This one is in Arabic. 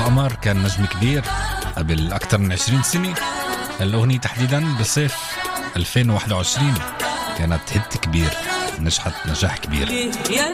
قمر كان نجم كبير قبل أكثر من 20 سنة. الأغنية تحديدا بصيف 2021 كانت هيت كبير، نجحت نجاح كبير.